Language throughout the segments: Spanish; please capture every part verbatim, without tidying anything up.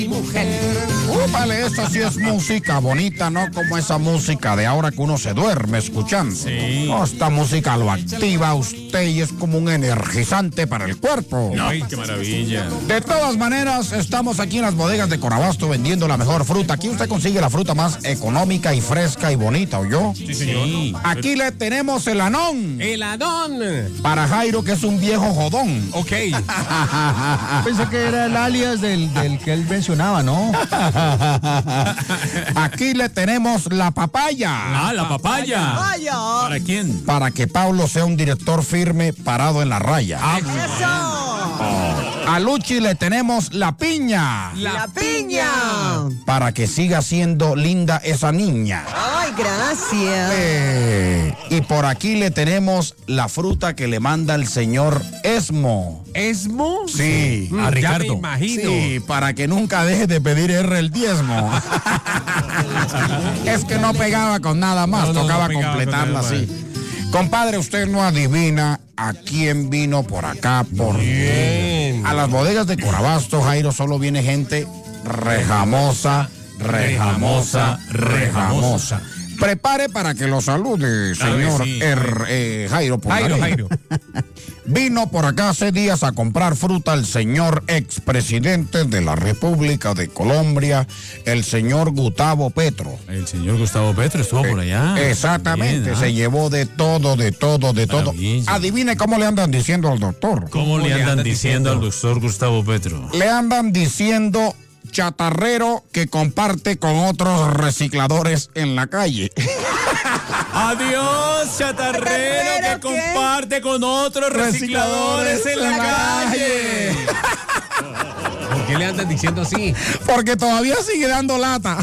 Mujer. Úpale, esta sí es música bonita, no como esa música de ahora que uno se duerme escuchando. Sí. No, esta música lo activa a usted y es como un energizante para el cuerpo. Ay, qué maravilla. De todas maneras, estamos aquí en las bodegas de Corabasto vendiendo la mejor fruta. Aquí usted consigue la fruta más económica y fresca y bonita, ¿oyó? Sí, señor. Sí. Aquí le tenemos el anón. El Adón. Para Jairo, que es un viejo jodón. Ok. Pensé que era el alias del, del que él mencionaba, ¿no? Aquí le tenemos la papaya. Ah, la papaya. ¡Vaya! ¿Para quién? Para que Pablo sea un director firme parado en la raya. Ah, ¡Eso! A Luchi le tenemos la piña. ¡La piña! Para que siga siendo linda esa niña. ¡Ay, gracias! Eh, y por aquí le tenemos la fruta que le manda el señor Esmo. ¿Esmo? Sí. Mm, A ya Ricardo. me imagino. Sí, para que nunca deje de pedir R el diezmo. Es que no pegaba con nada más, No, no, tocaba no pegaba completarla con nada así. Compadre, usted no adivina a quién vino por acá, por Bien. a las bodegas de Corabasto, Jairo, solo viene gente rejamosa, rejamosa, rejamosa. Prepare para que lo salude, Claro que señor sí. Er- eh, Jairo. por Jairo, ahí. Jairo. Vino por acá hace días a comprar fruta el señor expresidente de la República de Colombia, el señor Gustavo Petro. El señor Gustavo Petro estuvo por allá. Exactamente, Bien, ah. se llevó de todo, de todo, de todo. Maravilla. Adivine cómo le andan diciendo al doctor. ¿Cómo le andan diciendo al doctor Gustavo Petro? Le andan diciendo chatarrero que comparte con otros recicladores en la calle. Adiós, chatarrero que ¿Chatarrero qué? comparte con otros recicladores en la calle. ¿Por qué le andan diciendo así? Porque todavía sigue dando lata.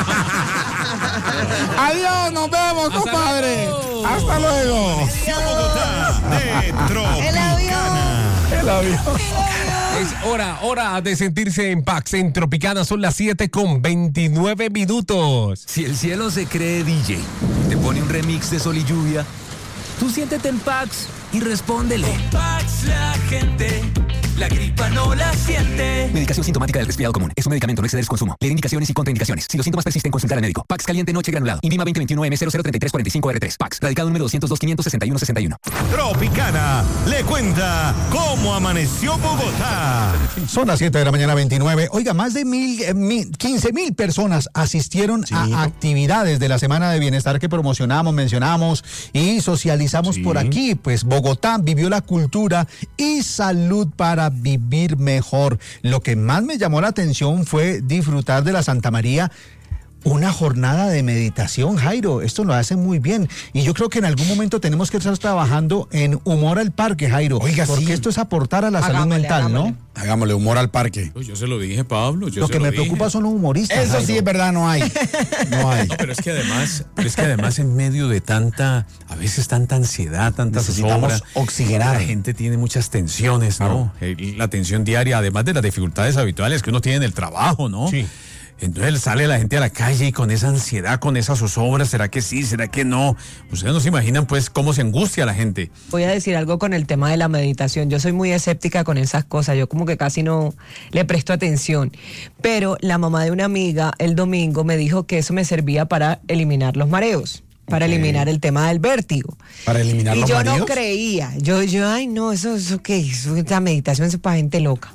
Adiós, nos vemos, Hasta compadre. luego. Hasta luego. Bogotá de ¡El avión! El avión. Es hora, hora de sentirse en Pax. En Tropicana son las siete con veintinueve minutos. Si el cielo se cree D J, te pone un remix de Sol y Lluvia, tú siéntete en Pax y respóndele. Pax la gente, la gripa no la siente. Medicación sintomática del resfriado común. Es un medicamento, no exceder su consumo. Leer indicaciones y contraindicaciones. Si los síntomas persisten, consultar al médico. Pax caliente noche granulado. Invima veinte veintiuno M cero cero treinta y tres cuarenta y cinco R tres. Pax. Radicado número doscientos dos, quinientos sesenta y uno, sesenta y uno. Tropicana le cuenta cómo amaneció Bogotá. Son las siete de la mañana, veintinueve. Oiga, más de mil, eh, mil, quince mil personas asistieron Sí. a actividades de la Semana de Bienestar que promocionamos, mencionamos y socializamos Sí. por aquí. Pues Bogotá vivió la cultura y salud para vivir mejor. Lo que más me llamó la atención fue disfrutar de la Santa María. Una jornada de meditación, Jairo, esto lo hace muy bien. Y yo creo que en algún momento tenemos que estar trabajando en humor al parque, Jairo. Oiga, porque sí. esto es aportar a la salud Hagámosle, mental, hagámosle. ¿no? Hagámosle humor al parque. Pues yo se lo dije, Pablo. Yo Lo se que me dije. preocupa son los humoristas. Eso Jairo. sí es verdad, no hay. No hay. No, pero es que además, pero es que además en medio de tanta, a veces tanta ansiedad, tanta Necesitamos zozobra, oxigenar. la gente tiene muchas tensiones, ¿no? Eh, La tensión diaria, además de las dificultades habituales que uno tiene en el trabajo, ¿no? Sí. Entonces sale la gente a la calle y con esa ansiedad, con esa zozobra, ¿será que sí? ¿Será que no? Ustedes no se imaginan pues cómo se angustia la gente. Voy a decir algo con el tema de la meditación. Yo soy muy escéptica con esas cosas. Yo como que casi no le presto atención. Pero la mamá de una amiga el domingo me dijo que eso me servía para eliminar los mareos, para Ok. eliminar el tema del vértigo. Para eliminar Y los yo mareos. no creía. Yo, yo, ay, no, eso, eso qué, eso, esta meditación es para gente loca.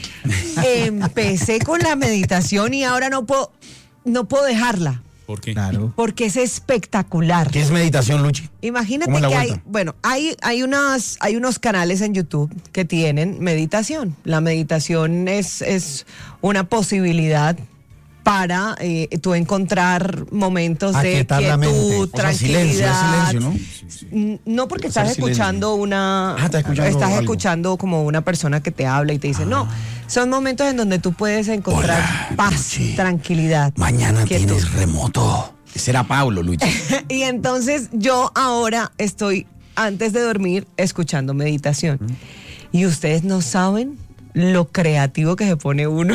Empecé con la meditación y ahora no puedo, no puedo dejarla. ¿Por qué? Claro. Porque es espectacular. ¿Qué es meditación, Luchi? Imagínate ¿Cómo es la que hay, vuelta? bueno, hay, hay unas, hay unos canales en YouTube que tienen meditación. La meditación es, es una posibilidad para eh, tú encontrar momentos de Aquietar la mente. quietud, O sea, silencio, es tranquilidad. silencio, ¿no? Mm, No porque O sea, estás silencio. escuchando una, Ah, estás escuchando estás algo. escuchando como una persona que te habla y te dice, no, son momentos en donde tú puedes encontrar Hola, paz, Luchi. tranquilidad. Mañana quietud. tienes remoto. Ese era Pablo, Luchi. Y entonces yo ahora estoy antes de dormir escuchando meditación. Y ustedes no saben lo creativo que se pone uno.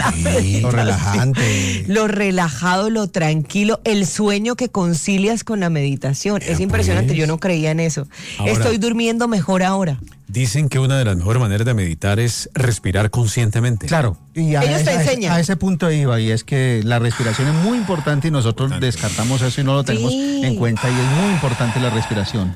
Sí, lo relajante. Lo relajado, lo tranquilo, el sueño que concilias con la meditación. Ya es impresionante, pues. yo no creía en eso. Ahora- Estoy durmiendo mejor ahora. Dicen que una de las mejores maneras de meditar es respirar conscientemente. Claro, y a, Ellos te ese- a ese- enseñan. a ese punto iba, y es que la respiración es muy importante y nosotros Importante. descartamos eso y no lo tenemos Sí. en cuenta, y es muy importante la respiración.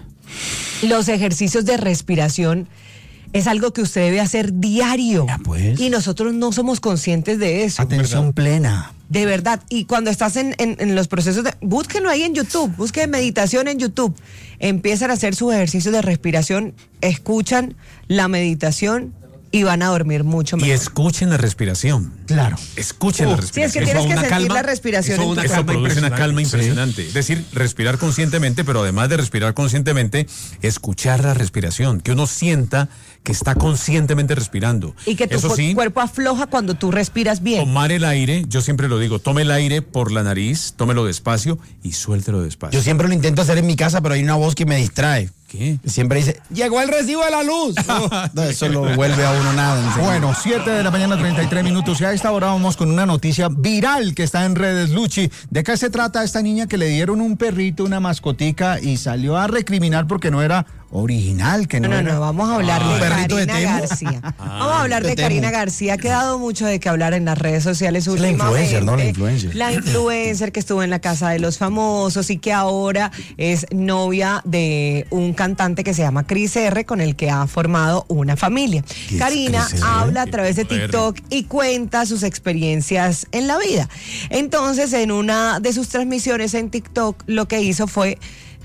Los ejercicios de respiración es algo que usted debe hacer diario. Ya, pues. Y nosotros no somos conscientes de eso. Atención plena. De verdad. Y cuando estás en, en- en los procesos de... Búsquenlo ahí en YouTube. Busquen meditación en YouTube. Empiezan a hacer sus ejercicios de respiración. Escuchan la meditación y van a dormir mucho Y mejor. escuchen la respiración. Claro. Escuchen la Sí, respiración. es que tienes Eso que una sentir calma- la respiración Eso, en tu una- eso calma produce una calma impresionante. impresionante. Es decir, respirar conscientemente, pero además de respirar conscientemente, escuchar la respiración. Que uno sienta que está conscientemente respirando. Y que tu Eso cu- sí, cuerpo afloja cuando tú respiras bien. tomar el aire, yo siempre lo digo, tome el aire por la nariz, tómelo despacio y suéltelo despacio. Yo siempre lo intento hacer en mi casa, pero hay una voz que me distrae. ¿Qué? Siempre dice, llegó el recibo de la luz. No, eso lo vuelve a uno nada. enseguida. Bueno, siete de la mañana, treinta y tres minutos. Y a esta hora vamos con una noticia viral que está en redes, Luchi. ¿De qué se trata esta niña que le dieron un perrito, una mascotica, y salió a recriminar porque no era original, que no, No, no, era... no, vamos a hablar Ah, de ¿un perrito de Karina Temu? García. Vamos a hablar de de Temu. Karina García. Ha quedado mucho de que hablar en las redes sociales Es la últimamente. influencer, ¿no? La influencer. La influencer que estuvo en la casa de los famosos y que ahora es novia de un cantante que se llama Cris R, con el que ha formado una familia. ¿Qué es Karina Cris R? habla a través de Cris R. TikTok y cuenta sus experiencias en la vida. Entonces, en una de sus transmisiones en TikTok, lo que hizo fue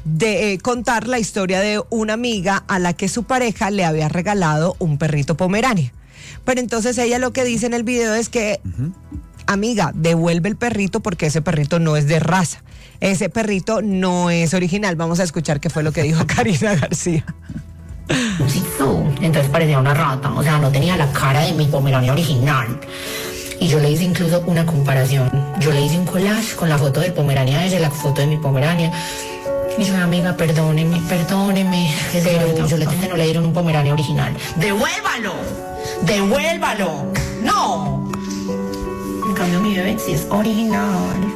de eh, contar la historia de una amiga a la que su pareja le había regalado un perrito pomerania. Pero entonces ella lo que dice en el video es que, amiga, devuelve el perrito porque ese perrito no es de raza. Ese perrito no es original. Vamos a escuchar qué fue lo que dijo Karina García. un Shih Tzu, entonces parecía una rata, o sea, no tenía la cara de mi pomerania original. Y yo le hice incluso una comparación. Yo le hice un collage con la foto del pomerania ese, la foto de mi pomerania. Y yo, amiga, perdóneme, perdóneme, pero yo le dije que no le dieron un pomerania original. ¡Devuélvalo! ¡Devuélvalo! ¡No! En cambio, mi bebé sí es original.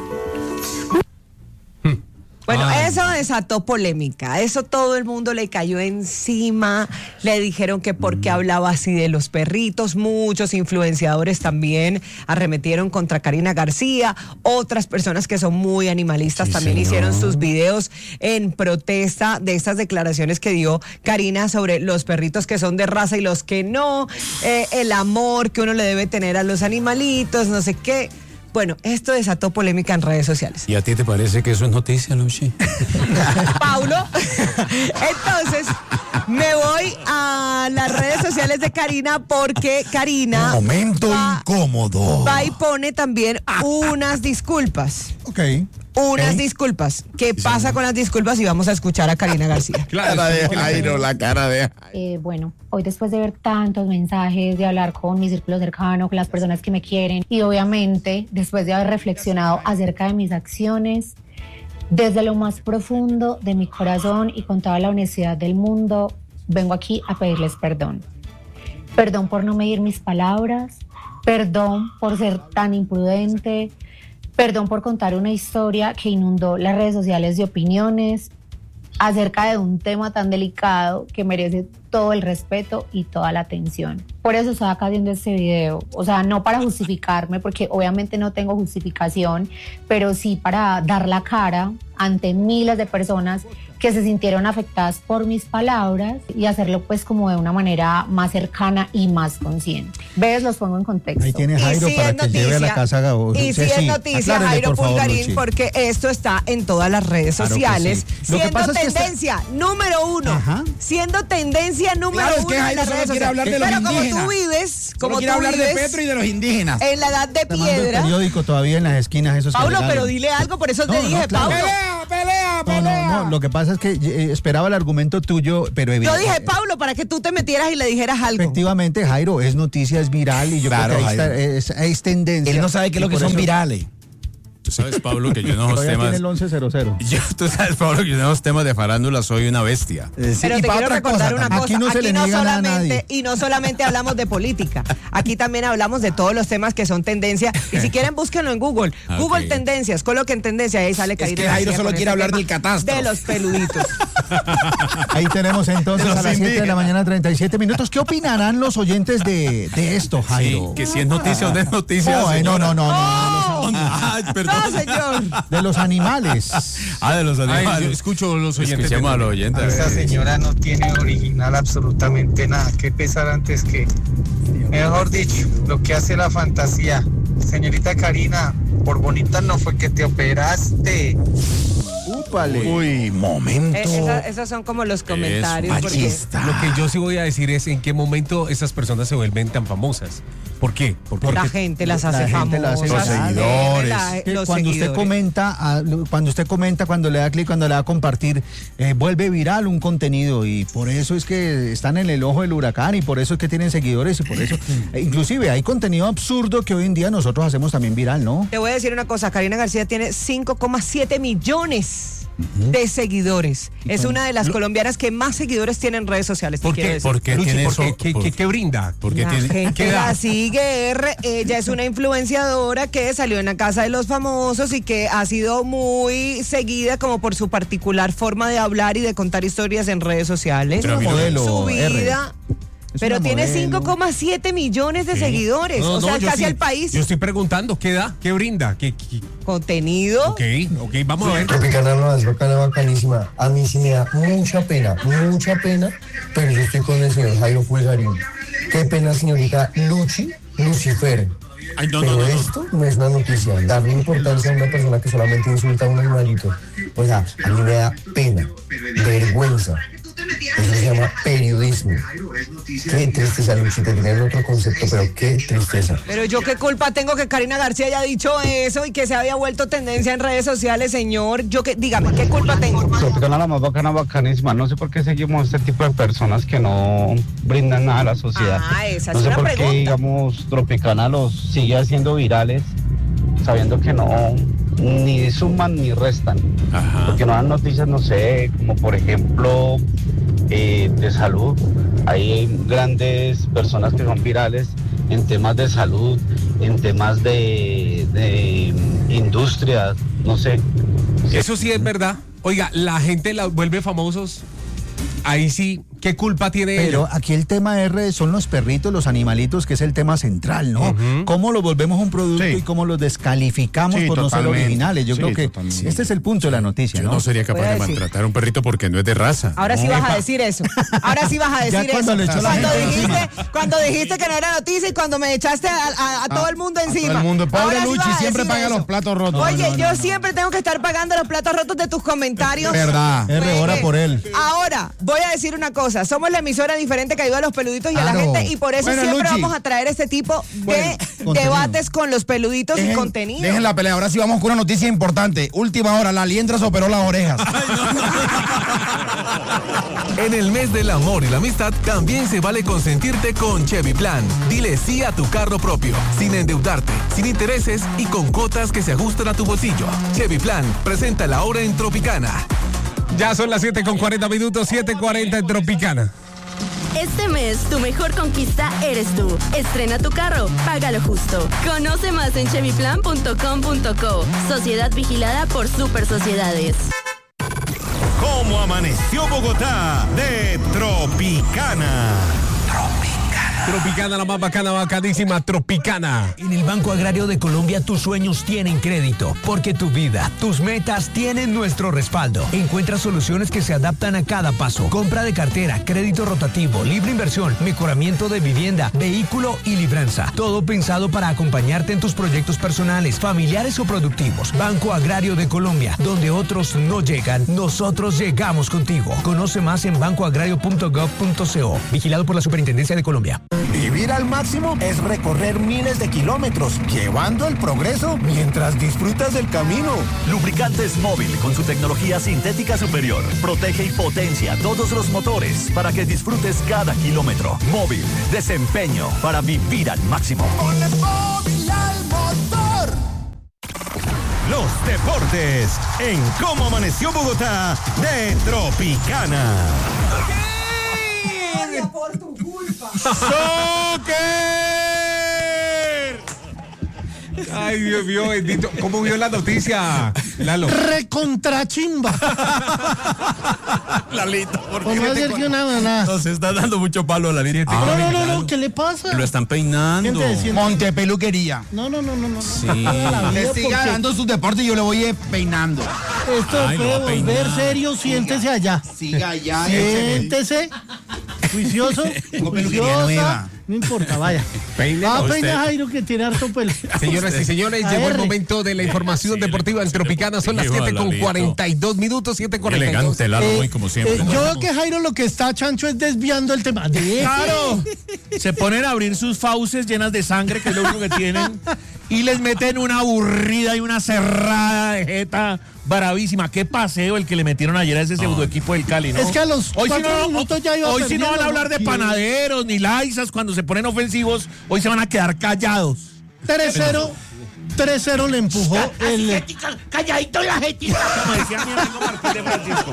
Bueno, eso desató polémica, eso todo el mundo le cayó encima, le dijeron que porque hablaba así de los perritos, muchos influenciadores también arremetieron contra Karina García, otras personas que son muy animalistas Sí, también señor. hicieron sus videos en protesta de estas declaraciones que dio Karina sobre los perritos que son de raza y los que no, eh, el amor que uno le debe tener a los animalitos, no sé qué. Bueno, esto desató polémica en redes sociales. ¿Y a ti te parece que eso es noticia, Luchi? Paulo. Entonces, me voy a las redes sociales de Karina porque Karina Momento va, incómodo. va y pone también unas disculpas. Ok. Unas disculpas. ¿Qué pasa con las disculpas? Y vamos a escuchar a Karina García. Cara de Jairo, la cara de Eh, bueno, hoy después de ver tantos mensajes, de hablar con mi círculo cercano, con las personas que me quieren y obviamente después de haber reflexionado acerca de mis acciones, desde lo más profundo de mi corazón y con toda la honestidad del mundo, vengo aquí a pedirles perdón. Perdón por no medir mis palabras, perdón por ser tan imprudente, perdón por contar una historia que inundó las redes sociales de opiniones acerca de un tema tan delicado que merece todo el respeto y toda la atención. Por eso estoy acá haciendo este video, o sea, no para justificarme, porque obviamente no tengo justificación, pero sí para dar la cara ante miles de personas que se sintieron afectadas por mis palabras y hacerlo pues como de una manera más cercana y más consciente. ¿Ves? Los pongo en contexto. Ahí tiene Y Jairo sí para es que lleve a la casa a Gabo. Y sí, Sí, es sí, noticia, aclárele, Jairo por favor, Pulgarín, Luchi. porque esto está en todas las redes Claro que sociales. sí. Lo que Siendo pasa es que esta- tendencia número uno. Ajá. Siendo tendencia número Claro, es uno que en Jairo las solo redes quiere sociales. hablar de los Pero como indígenas. tú vives, como Solo quiere tú hablar de vives Petro y de los indígenas. en la edad de Tomando el piedra. periódico todavía en las esquinas esos que Paulo, regalan. pero dile algo, por eso No, te no, dije, claro. Paulo. ¡Pelea, pelea, No, pelea! no, no, lo que pasa es que eh, esperaba el argumento tuyo, pero Yo evidente- dije, Paulo, para que tú te metieras y le dijeras algo. Efectivamente, Jairo, es noticia, es viral y yo Claro, creo que ahí Jairo. está, es, es tendencia. Él no sabe qué es lo Y que por son eso- virales. Tú sabes, Pablo, que yo en esos Todavía temas... tiene el once cero cero. Yo, tú sabes, Pablo, que yo en esos temas de farándula soy una bestia. Eh, sí, Pero y te pa' quiero otra recordar cosa, una cosa, aquí no se le niega nada a solamente, nadie. y no solamente hablamos de política, aquí también hablamos de todos los temas que son tendencia, y si quieren búsquenlo en Google, Ah, Google ok. Tendencias, coloquen tendencia, y ahí sale Karina que Jairo García solo con quiere este hablar tema del catástrofe. de los peluditos. Ahí tenemos entonces De los a las siete de la indígenas. mañana, treinta y siete minutos. ¿Qué opinarán los oyentes de, de esto, Sí, Jairo? que si es noticia o no es noticia. Oh, eh, no, no, no, no. ¡Oh! Ay, perdón. No, señor. De los animales. Ah, de los animales. Ay, yo escucho los oyentes. Escuchemos a los oyentes. Esta señora no tiene original absolutamente nada. ¿Qué pesar antes que? Mejor dicho, lo que hace la fantasía. Señorita Karina, por bonita no fue que te operaste. Úpale. Uy, momento. Eh, esa- esos son como los comentarios. porque- Machista. Lo que yo sí voy a decir es en qué momento esas personas se vuelven tan famosas. ¿Por qué? Porque la gente las la hace gente las hace famosas. viral. seguidores. La- Que los cuando seguidores. usted comenta, ah, lo- cuando usted comenta, cuando le da clic, cuando le da a compartir, eh, vuelve viral un contenido y por eso es que están en el ojo del huracán y por eso es que tienen seguidores y por eso, eh, inclusive hay contenido absurdo que hoy en día nosotros hacemos también viral, ¿no? Te voy a decir una cosa, Karina García tiene cinco coma siete millones de seguidores. Es una de las colombianas que más seguidores tiene en redes sociales. te ¿Por quiero qué? decir. ¿Por qué Luchi, tiene ¿por eso? qué? ¿Qué, ¿Por- qué- qué brinda? ¿Por qué La tiene? gente ¿Qué da? la sigue, R. Ella es una influenciadora que salió en la casa de los famosos y que ha sido muy seguida como por su particular forma de hablar y de contar historias en redes sociales. Pero a mí no me- modelo, Su R. vida. Es Pero una tiene modelo. cinco coma siete millones de seguidores. No, o sea, no, yo casi sí- al país. Yo estoy preguntando, ¿qué da? ¿Qué brinda? ¿Qué, qué- Contenido. Ok, ok, vamos a ver. Tropicana no es bacana, bacanísima. A mí sí me da mucha pena, mucha pena, pero yo estoy con el señor Jairo Pulgarín. Qué pena, señorita Luchi, Lucifer. Ay, no, pero no, no, no. esto no es una noticia. Darle importancia a una persona que solamente insulta a un animalito. O sea, a mí me da pena, vergüenza. Eso se llama periodismo. Qué tristeza, Luchi, te tenían otro concepto, pero qué tristeza. Pero yo qué culpa tengo que Karina García haya dicho eso y que se había vuelto tendencia en redes sociales, señor. Yo que, dígame, ¿qué culpa tengo? Tropicana la más bacana, bacanísima. No sé por qué seguimos este tipo de personas que no brindan nada a la sociedad. Ah, esa es no sé una por pregunta. qué, digamos, Tropicana los sigue haciendo virales, sabiendo que no ni suman ni restan. Ajá. Porque no dan noticias, no sé, como por ejemplo eh, de salud. Hay grandes personas que son virales en temas de salud, en temas de, de industria, no sé. Eso sí es verdad. Oiga, la gente la vuelve famosos. Ahí sí, ¿qué culpa tiene Pero ella? aquí el tema R son los perritos, los animalitos, que es el tema central, ¿no? Ujú. Cómo los volvemos un producto Sí. y cómo los descalificamos Sí, por no ser totalmente. originales. Yo Sí, creo que totalmente. este es el punto de la noticia, Yo ¿no? no sería capaz Voy a de decir- maltratar a un perrito porque no es de raza. Ahora sí vas a decir eso. Ahora sí vas a Ya decir cuando eso. le echó la cuando, gente dijiste, cuando dijiste que no era noticia y cuando me echaste a, a- a todo el mundo encima. todo el mundo. Pobre Ahora sí Luchi, vas a siempre decir paga eso. los platos rotos. Oye, No, no, yo no, no. siempre tengo que estar pagando los platos rotos de tus comentarios. Verdad. R, ora Oye, por él. Ahora, voy a decir una cosa. Somos la emisora diferente que ayuda a los peluditos y a la Claro. gente y por eso Bueno, siempre Luchi. vamos a traer este tipo de Bueno, contenido. debates con los peluditos y Dejen- contenido. Dejen la pelea. Ahora sí vamos con una noticia importante. Última hora, la liendra se operó las orejas. En el mes del amor y la amistad también se vale consentirte con Chevy Plan. Dile sí a tu carro propio, sin endeudarte, sin intereses y con cuotas que se ajustan a tu bolsillo. Chevy Plan presenta la hora en Tropicana. Ya son las siete con cuarenta minutos, siete cuarenta en Tropicana. Este mes, tu mejor conquista eres tú. Estrena tu carro, págalo justo. Conoce más en chevy plan punto com punto co. Sociedad vigilada por Super Sociedades. ¿Cómo amaneció Bogotá? De Tropicana. Tropicana, la más bacana, bacanísima, Tropicana. En el Banco Agrario de Colombia tus sueños tienen crédito, porque tu vida, tus metas tienen nuestro respaldo. Encuentra soluciones que se adaptan a cada paso. Compra de cartera, crédito rotativo, libre inversión, mejoramiento de vivienda, vehículo y libranza. Todo pensado para acompañarte en tus proyectos personales, familiares o productivos. Banco Agrario de Colombia, donde otros no llegan, nosotros llegamos contigo. Conoce más en banco agrario punto gov punto co. Vigilado por la Superintendencia de Colombia. Vivir al máximo es recorrer miles de kilómetros, llevando el progreso mientras disfrutas del camino. Lubricantes Móvil con su tecnología sintética superior. Protege y potencia todos los motores para que disfrutes cada kilómetro. Móvil, desempeño para vivir al máximo. Ponle móvil al motor. deportes en Cómo Amaneció Bogotá de Tropicana. Por tu culpa. ¡Soccer! Ay, Dios mío, bendito. ¿Cómo vio la noticia, Lalo? Recontrachimba. Lalito, ¿por Por no hacer que una manada. Nos está dando mucho palo a Lalito. Ah, no, no, no, no, ¿qué le pasa? Lo están peinando. Siéntese, siéntese. Montepeluquería. No, no, no, no, no. Sí. Le siga dando sus deportes y yo le voy eh, peinando. Esto Ay, lo puede va a volver peinar. serio, siéntese allá. Siga allá. Siéntese. Juicioso. Tengo peluquería Juiciosa. nueva. No importa, vaya. Peine Va a usted. peinar Jairo que tiene harto pelo. Señoras y señores, A llegó el R. momento de la información deportiva en Tropicana. Son las Viva siete con Lalito. cuarenta y dos minutos, siete cuarenta y dos. Elegante, Lalo, Eh, hoy como siempre. eh, yo veo que Jairo lo que está, Chancho, es desviando el tema. Deje. Claro, se ponen a abrir sus fauces llenas de sangre, que es lo único que tienen, y les meten una aburrida y una cerrada de jeta bravísima. Qué paseo el que le metieron ayer a ese pseudo equipo del Cali, ¿no? Es que a los hoy sí cuatro no, minutos ya iba hoy sí no van a perdiendo, hablar de ¿no? panaderos ni laizas cuando se ponen ofensivos, hoy se van a quedar callados. tres cero. tres cero le empujó el... Calladito la jetica, como decía mi amigo Martín de Francisco.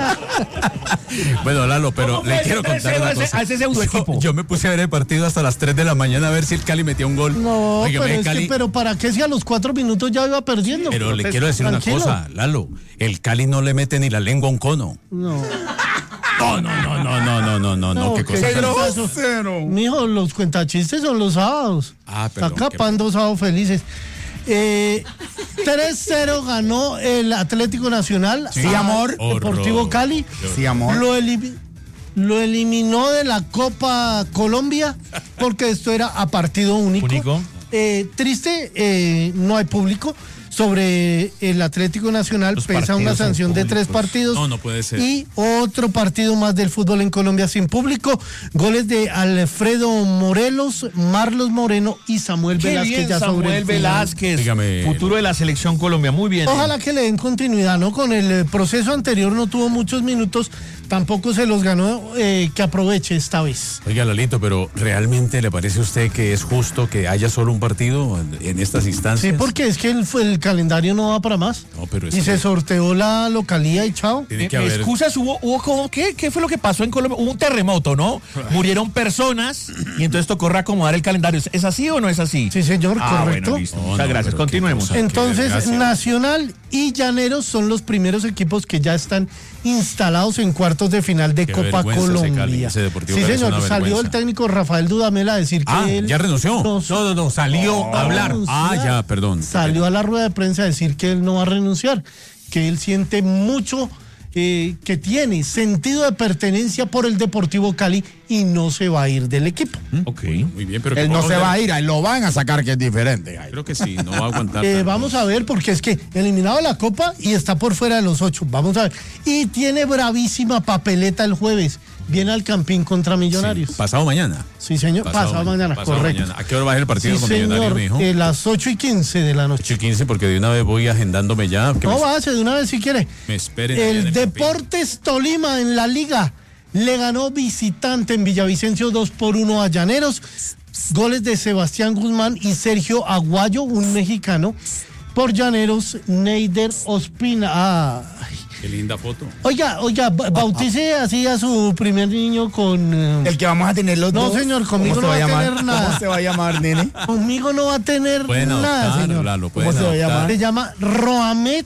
Bueno, Lalo, pero ¿Cómo le fue quiero ese contar tres cero una a ese- cosa. a ese pseudo equipo? Yo, yo me puse a ver el partido hasta las tres de la mañana a ver si el Cali metía un gol. No, Oiga, pero ve, es Cali- que, pero ¿para qué si a los cuatro minutos ya iba perdiendo? Pero le Pues, quiero decir tranquilo. una cosa, Lalo. El Cali no le mete ni la lengua a un cono. No. No, no, no, no, no, no, no, no, no, qué cosa. Mijo, los cuentachistes son los sábados. Ah, perdón, Está capando sábados felices. Eh, tres cero ganó el Atlético Nacional. Sí, al amor. Deportivo Horror. Cali. Sí, amor. Lo, elimi- lo eliminó de la Copa Colombia porque esto era a partido único. Único. Eh, triste, eh, no hay público. Sobre el Atlético Nacional Los pesa una partidos son sanción de tres públicos. partidos. No, no puede ser. Y otro partido más del fútbol en Colombia sin público. Goles de Alfredo Morelos, Marlos Moreno y Samuel Qué Velázquez. bien, ya sobre Samuel el final. Velázquez, Dígame. futuro de la selección Colombia, muy bien. Ojalá que le den continuidad, ¿no? Con el eh, proceso anterior no tuvo muchos minutos, tampoco se los ganó, eh, que aproveche esta vez. Oiga, Lalito, pero ¿realmente le parece a usted que es justo que haya solo un partido en, en estas instancias? Sí, porque es que el, el calendario no va para más. No, pero es y que se sorteó la localía y chao. tiene que ¿Me haber... excusas? ¿Hubo, hubo como, ¿qué, ¿Qué fue lo que pasó en Colombia? Hubo un terremoto, ¿no? Murieron personas y entonces tocó reacomodar el calendario. ¿Es así o no es así? Sí, señor, Ah, correcto. bueno, listo. No, Muchas no, gracias. pero qué Continuemos. cosa. Entonces, desgracia. Nacional y Llaneros son los primeros equipos que ya están instalados en cuartos de final de Qué Copa vergüenza ese Colombia. Cali, ese Deportivo Sí, Cali es señor, una salió vergüenza. el técnico Rafael Dudamel a decir que Ah, él ¿ya renunció? no, No, no, no, salió a hablar. Ah, ya, perdón. salió a la rueda de prensa a decir que él no va a renunciar, que él siente mucho, eh, que tiene sentido de pertenencia por el Deportivo Cali y no se va a ir del equipo. Ok. Muy bien, pero... Él no se va a ir, ahí lo van a sacar, que es diferente. Jairo. Creo que sí, no va a aguantar. Eh, tanto. vamos a ver, porque es que eliminado de la Copa y está por fuera de los ocho. Vamos a ver. Y tiene bravísima papeleta el jueves. Viene al Campín contra Millonarios. Sí, pasado mañana. Sí, señor. Pasado, mañana, pasado correcto. mañana. ¿A qué hora va a ser el partido Sí, con señor. Millonarios, mijo? Eh, las ocho y quince de la noche. ocho y quince, porque de una vez voy agendándome ya. Que No, me, va, de una vez si quiere. me esperen. allá en El el Campín. Deportes Tolima en la liga le ganó visitante en Villavicencio dos por uno a Llaneros. Goles de Sebastián Guzmán y Sergio Aguayo, un mexicano. Por Llaneros, Neider Ospina. Ah, Qué linda foto. oiga, oiga, ba- bautice así a su primer niño con... eh, El que vamos a tener los No, dos. señor, ¿Cómo conmigo se no va a llamar? tener nada. ¿Cómo se va a llamar, nene? Conmigo no va a tener Pueden nada, adoptar, señor. Lalo, ¿Cómo pueden se va a adoptar. llamar? Se llama Roamet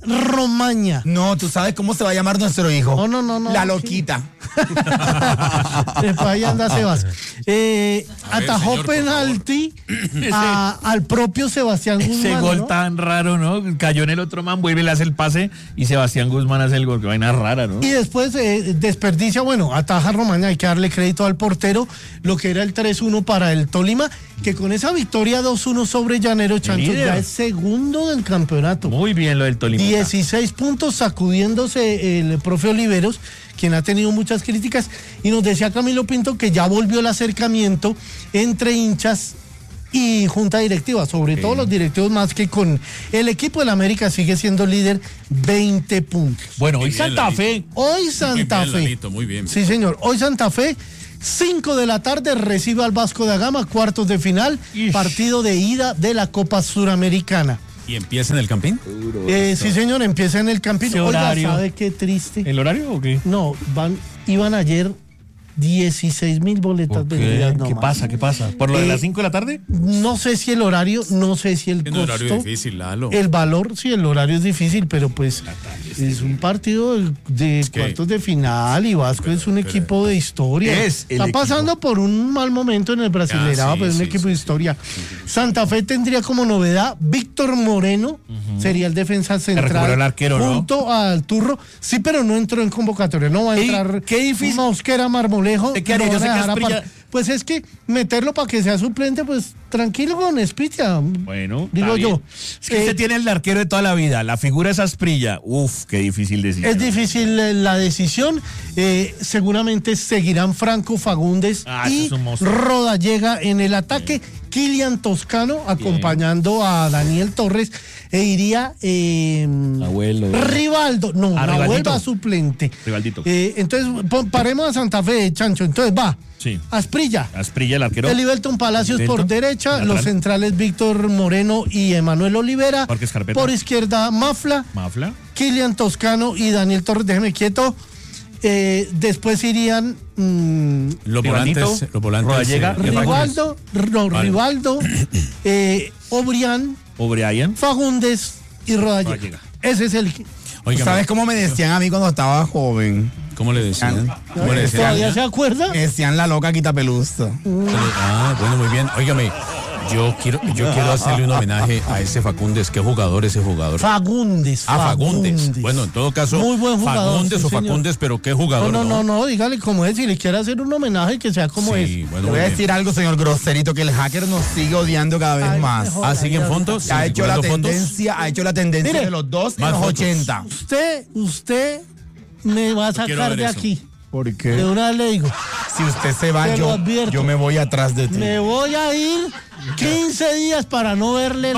Romaña. No, ¿tú sabes cómo se va a llamar nuestro hijo? No, no, no, no. La loquita. Después ahí anda Sebas. Eh, A ver, atajó señor, por penalti a- al propio Sebastián Guzmán. Ese gol ¿no? tan raro, ¿no? Cayó en el otro man, vuelve, le hace el pase y Sebastián Guzmán hace el gol. Qué vaina rara, ¿no? Y después eh, desperdicia, bueno, ataja a Romaña, hay que darle crédito al portero, lo que era el tres uno para el Tolima, que con esa victoria dos uno sobre Llanero Chancho líder. ya es segundo del campeonato. Muy bien lo del Tolima. dieciséis puntos sacudiéndose el profe Oliveros, quien ha tenido muchas críticas, y nos decía Camilo Pinto que ya volvió el acercamiento entre hinchas y junta directiva, sobre todo los directivos, más que con el equipo del América sigue siendo líder, veinte puntos. Bueno, Muy hoy bien, Santa Lalito. Fe. Hoy Santa Muy bien, Fe. Lalito, muy bien. Sí, señor. Hoy Santa Fe, cinco de la tarde, recibe al Vasco da Gama, cuartos de final, Ish. partido de ida de la Copa Suramericana. ¿Y empieza en el Campín? Eh, sí, señor, empieza en el Campín. ¿Qué Oiga, horario? ¿sabe qué triste? ¿El horario o qué? No, van, iban ayer dieciséis mil boletas vendidas ¿Qué nomás. pasa? ¿Qué pasa? ¿Por lo de Eh, las cinco de la tarde? No sé si el horario, no sé si el Es un costo, horario difícil, Lalo. el valor, sí, el horario es difícil, pero pues es un partido de, de que- cuartos de final y Vasco es un equipo de historia. Es el Está equipo. pasando por un mal momento en el Brasileirao, Ah, sí, pero es un sí, equipo sí. de historia. Santa Fe tendría como novedad Víctor Moreno, sería el defensa central. recuperó el arquero, ¿no? junto al Turro. Sí, pero no entró en convocatoria, no va a Ey, entrar. qué difícil. Mosquera, Marmolejo. ¿De qué haría? lo Yo van a sé que dejar Asprilla- aparte. Pues es que meterlo para que sea suplente, pues tranquilo con Espitia. Bueno, Digo está yo. bien. Es que Eh, usted tiene el arquero de toda la vida. La figura es Asprilla. Uf, qué difícil decir. Es difícil eh, la decisión. Eh, seguramente seguirán Franco Fagundes Ah, ese y es un monstruo. Rodallega en el ataque. Kilian Toscano acompañando a Daniel Torres. E iría eh, Abuelo. Rivaldo. No, Ah, Nahuel Rivaldito. va suplente. Rivaldito. Eh, entonces, pon- paremos a Santa Fe, Chancho. Entonces va. Sí. Asprilla. Asprilla, el arquero. Elivelton Palacios por Elivelton, derecha, lateral. los centrales Víctor Moreno y Emanuel Olivera. Jorge Escarpeta. Por izquierda Mafla, Mafla. Kilian Toscano y Daniel Torres, déjeme quieto. Eh, después irían mm, Los Rivaldito, volantes, los volantes. Rodallega, eh, Rivaldo, no, Vale. Rivaldo, eh, Obrián, O'Brien. Fagundes y Rodallega. Rodallega. Ese es el. Oiga, ¿Sabes cómo me decían a mí cuando estaba joven? ¿cómo le decían? ¿Cómo le decían? ¿Todavía se acuerda? Me decían la loca quitapelusa. Ah, bueno, muy bien. Óigame, yo quiero, yo quiero hacerle un homenaje a ese Fagundes. ¿Qué jugador ese jugador? Fagundes. Ah, Fagundes. Bueno, en todo caso, Muy buen jugador, Fagundes sí, o señor. Facundes, pero qué No, jugador. no, no, no, dígale cómo es. Si le quiere hacer un homenaje, que sea como Sí, es. bueno, Le voy muy a bien. decir algo, señor Groserito, que el hacker nos sigue odiando cada vez Ay, más. mejor. Ah, ¿siguen fotos? Ha hecho la ¿Circulando fotos? tendencia, ha hecho la tendencia Mire, de los dos en más los fotos. ochenta. Usted, usted me va a quiero sacar ver de eso. aquí. ¿Por De qué? una vez le digo, Si usted se va, Te lo yo, advierto. yo me voy atrás de ti. me voy a ir quince días para no verle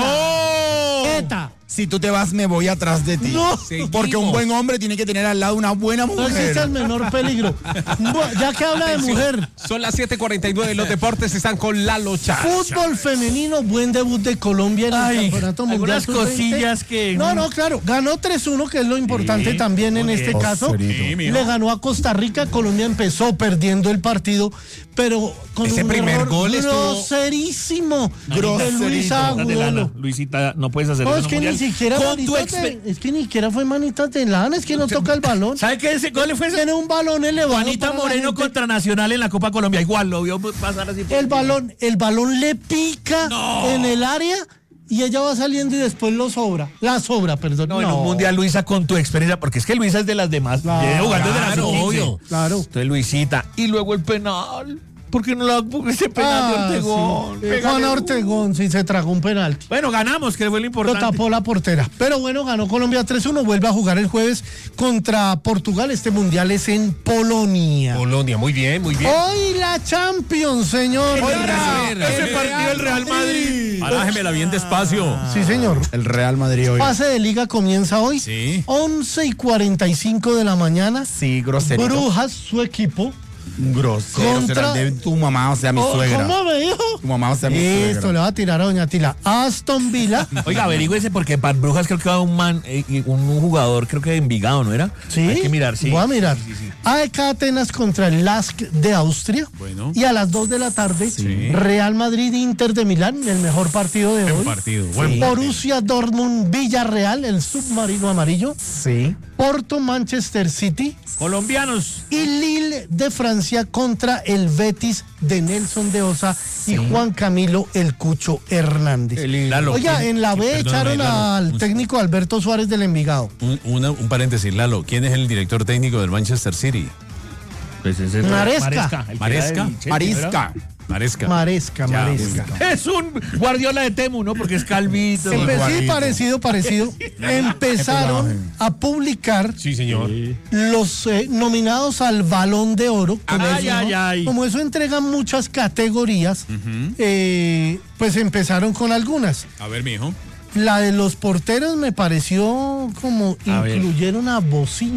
la jeta. Si tú te vas, me voy atrás de ti. No. Porque un buen hombre tiene que tener al lado una buena No existe el mujer. menor peligro. Bu- Ya que habla de Atención, mujer, Son las siete cuarenta y nueve. Los deportes están con Lalo Char. fútbol femenino, buen debut de Colombia en Ay, el Campeonato Mundial. algunas sub veinte. cosillas que- No, no, claro. Ganó tres uno, que es lo importante Sí, también en muy este bien. caso. Sí, mijo. Le ganó a Costa Rica. Colombia empezó perdiendo el partido, pero con Ese un primer error gol estuvo- groserísimo de Groserito. Luisa Manita de lana. Agudelo. Luisita, no puedes hacer No, eso es en que un ni mundial. siquiera Con tu manitas de- exper- es que ni siquiera fue manitas de lana, es que no toca el balón. ¿Sabe qué ese gol fue ese? Tiene un balón elevado. Juanita para la Moreno gente. contra Nacional en la Copa Colombia. Igual lo vio pasar así. por- El balón, el balón le pica en el área y ella va saliendo y después lo sobra. La sobra, perdón. No, en un mundial, Luisa, con tu experiencia, porque es que Luisa es de las demás. Claro, Viene jugando desde la claro, sub quince. obvio. Claro. Entonces, Luisita. Y luego el penal. ¿Por qué no la porque ese penal de Ah, Ortegón? sí. Eh, Pégale. Juana Ortegón, sí, se tragó un penalti. Bueno, ganamos, que fue lo Lo importante. tapó la portera. Pero bueno, ganó Colombia tres uno. Vuelve a jugar el jueves contra Portugal. Este mundial es en Polonia. Polonia, muy bien, muy bien. Hoy la Champions, señor. Oiga, El ese Real partido el Real Madrid. Alájemela bien despacio. Sí, señor. El Real Madrid hoy. Pase de liga comienza hoy. Sí. once y cuarenta y cinco de la mañana. Sí, groserito. Brujas, su equipo. Grosero. Contra- Será de tu mamá, o sea, mi Oh, suegra. ¿Cómo me dijo? Tu mamá, o sea, mi Esto suegra. le va a tirar a doña Tila. Aston Villa. Oiga, averígüese porque para Brujas creo que va un man, eh, y un jugador, creo que de Envigado, ¿no era? Sí. Hay que mirar, sí. Voy a mirar. Sí, sí, sí. A E K Atenas contra el Lask de Austria. Bueno. Y a las dos de la tarde, Real Madrid Inter de Milán, el mejor partido de Buen hoy. partido, buen Borussia Dortmund Villarreal, el submarino amarillo. Sí. Porto Manchester City. Colombianos. Y Lille de Francia contra el Betis de Nelson de Osa y Juan Camilo El Cucho Hernández. Lalo, Oiga, ¿quién- en la B perdóname, echaron Lalo, al un- técnico Alberto Suárez del Envigado. Un, una- un paréntesis, Lalo. ¿Quién es el director técnico del Manchester City? Pues ese es Maresca. Maresca. el que Maresca. era del Chelsea, Marisca. Maresca. Maresca, Ya, Maresca. ¿verdad? Es un Guardiola de Temu, ¿no? Porque es calvito. Empe- sí, igualito. parecido, parecido. Empezaron a publicar Sí, señor. los eh, nominados al Balón de Oro. Como, Ay, eso, ay, ¿no? ay. Como eso entregan muchas categorías, eh, pues empezaron con algunas. A ver, mijo. La de los porteros me pareció como A ver. incluyeron a Bocina. ¿Sí?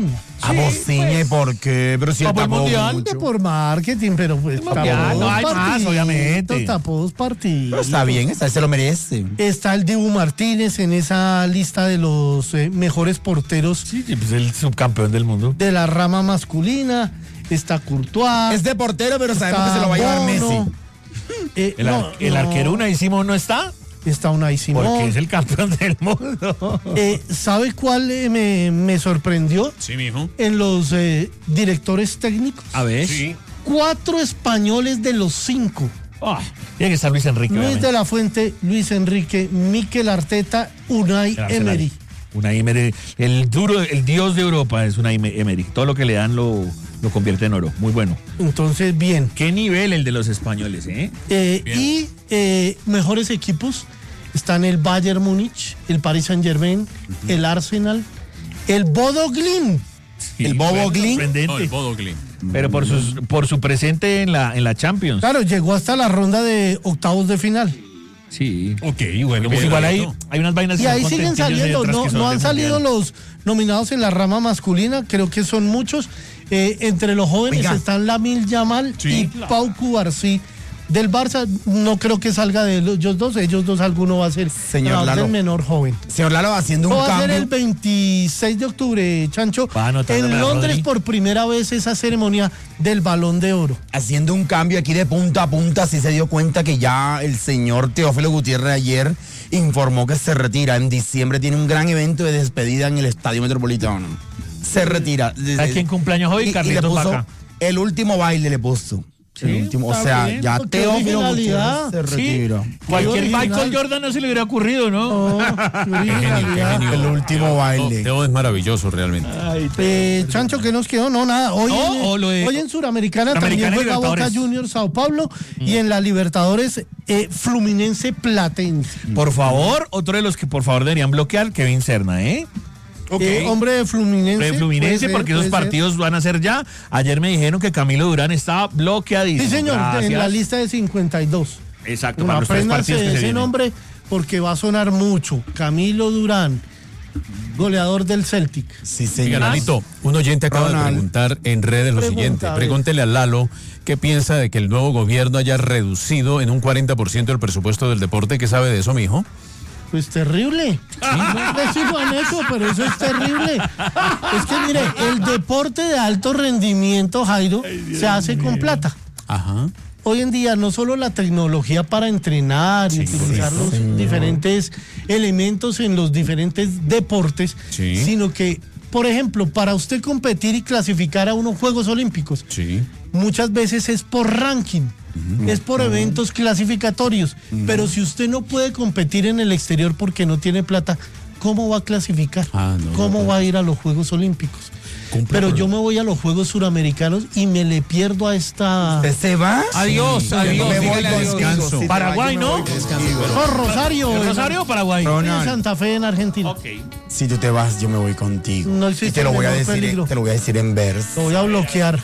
Ah, bociña, ¿y por qué? Pero si él Tapó el tapó mundial. mucho. Por marketing, pero pues tapó mundial, no hay dos más, partidos, obviamente. Tapó dos partidos. Pero está bien, está, él se lo merece. Está el Dibu Martínez en esa lista de los eh, mejores porteros Sí, pues el subcampeón del mundo. de la rama masculina. Está Courtois. Es de portero, pero sabemos que se lo va a llevar Messi. Eh, El, no, ar- el no, arquero Unai Simón no está. Está Unai Simón. Porque es el campeón del mundo. Eh, ¿Sabe cuál eh, me, me sorprendió? Sí, mijo. En los eh, directores técnicos. A ver. Sí. Cuatro españoles de los cinco. Ah, tiene que estar Luis Enrique. Luis obviamente. de la Fuente, Luis Enrique, Mikel Arteta, Unai El Arsenal. Emery. Unai Emery, el duro, el dios de Europa es Unai Emery. Todo lo que le dan lo, lo convierte en oro. Muy bueno. Entonces, bien. Qué nivel el de los españoles, ¿eh? Eh, y eh, mejores equipos están el Bayern Múnich, el Paris Saint Germain, el Arsenal, el Bodo Glimt. El Bobo Glin. Sorprendente. No, el Bodo Glimt. Pero por, sus, por su presente en la, en la Champions. Claro, llegó hasta la ronda de octavos de final. Sí. Ok, bueno. Pues bien, igual hay, Alberto. hay unas vainas Y que ahí son siguen contentillos y saliendo, otras no, que son no han de salido mundial. los nominados en la rama masculina, creo que son muchos. Eh, entre los jóvenes Oiga. están Lamine Yamal Sí, y claro. Pau Cubarsí. Del Barça no creo que salga de ellos dos, ellos dos alguno va a ser Señor va a ser Lalo. menor joven. Señor Lalo, haciendo un Va a ser el cambio. veintiséis de octubre, Chancho. Va anotándome En a Londres Rodri. por primera vez esa ceremonia del Balón de Oro. Haciendo un cambio aquí de punta a punta, sí se dio cuenta que ya el señor Teófilo Gutiérrez ayer informó que se retira. En diciembre tiene un gran evento de despedida en el Estadio Metropolitano. Se retira. ¿Sabes quién cumpleaños hoy? Y- y le Carlitos puso Vaca. el último baile le puso. El último, o está sea, bien, ya porque Teófilo originalidad. Gutiérrez se Sí. retira. Cualquier original. Michael Jordan no se le hubiera ocurrido, ¿no? Oh, qué originalidad. El último baile. Teo es maravilloso realmente. Eh, Chancho, ¿qué nos quedó? No, nada. Hoy, No, en, o lo de- hoy en Suramericana, Suramericana también y juega Boca Libertadores. Juniors Sao Paulo y en la Libertadores eh, Fluminense Platense. Por favor, otro de los que por favor deberían bloquear, Kevin Serna, ¿eh? Eh, hombre de Fluminense. De Fluminense, puede ser, porque esos puede ser. partidos van a ser ya. Ayer me dijeron que Camilo Durán estaba bloqueadísimo. Sí, señor, Gracias. en la lista de cincuenta y dos. Exacto, Bueno, para los tres apréndanse partidos que se ese vienen. nombre porque va a sonar mucho. Camilo Durán, goleador del Celtic. Sí, Oiga, señor. Lalito, un oyente acaba de Ronald. preguntar en redes lo Pregunta, siguiente. a ver. Pregúntele a Lalo qué piensa de que el nuevo gobierno haya reducido en un cuarenta por ciento el presupuesto del deporte. ¿Qué sabe de eso, mijo? Pues terrible. No les digo en eso, pero eso es terrible. Es que mire, el deporte de alto rendimiento, Jairo, se hace con plata. Ajá. Hoy en día no solo la tecnología para entrenar y utilizar los diferentes elementos en los diferentes deportes, Sí. sino que, por ejemplo, para usted competir y clasificar a unos Juegos Olímpicos, Sí. muchas veces es por ranking, es por eventos clasificatorios, pero si usted no puede competir en el exterior porque no tiene plata, ¿cómo va a clasificar? Ah, no, ¿Cómo no, va a ir a los Juegos Olímpicos? Cumple Pero con yo lo- me voy a los Juegos Suramericanos y me le pierdo a esta... ¿Usted se va? Adiós, Sí, adiós. yo me voy dígale adiós. contigo. Si te Paraguay, vas, yo me ¿no? voy contigo. Oh, Rosario. ¿De en- Rosario o Paraguay? en Ronald. Santa Fe, en Argentina. Ok. Si tú te vas, yo me voy contigo. No existe y te lo voy a menor decir, peligro. te lo voy a decir en verso. Lo voy a bloquear.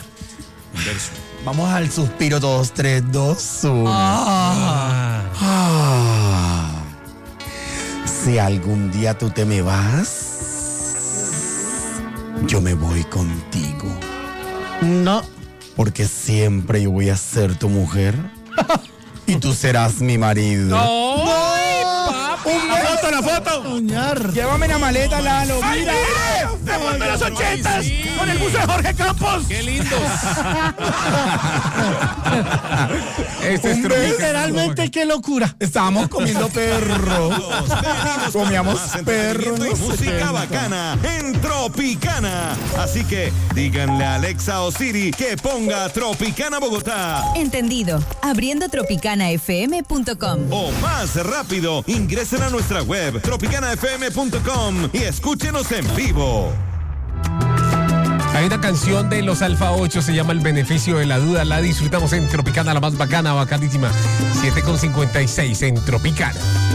Vamos al suspiro todos, tres, dos, uno. Ah. Si algún día tú te me vas, yo me voy contigo. No. Porque siempre yo voy a ser tu mujer y tú serás mi marido. ¡Ay, papi! ¡La foto, la foto! Soñar. Llévame la maleta, Lalo. ¡Ay, Mira. mire! ¡Después de los ochentas! ¡Con el buzo de Jorge Campos! ¡Qué lindo! Este es Un Tropicana. Literalmente, qué locura. Estábamos comiendo perro. Comíamos perro en y los música setenta. bacana en Tropicana. Así que díganle a Alexa o Siri que ponga Tropicana Bogotá. Entendido. Abriendo tropicana f m punto com. O más rápido, ingresen a nuestra web tropicana f m punto com y escúchenos en vivo. Hay una canción de los Alfa ocho, se llama El Beneficio de la Duda. La disfrutamos en Tropicana, la más bacana, bacanísima. siete con cincuenta y seis en Tropicana.